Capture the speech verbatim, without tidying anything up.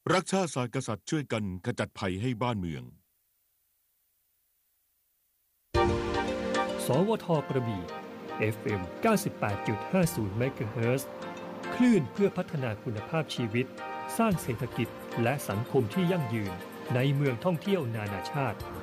รักชาติศาสตร์กษัตริย์ช่วยกันขจัดภัยให้บ้านเมืองสวทกระบี่ เอฟ เอ็ม เก้าสิบแปดจุดห้าศูนย์ เมกะเฮิรตซ์ คลื่นเพื่อพัฒนาคุณภาพชีวิตสร้างเศรษฐกิจและสังคมที่ยั่งยืนในเมืองท่องเที่ยวนานาชาติ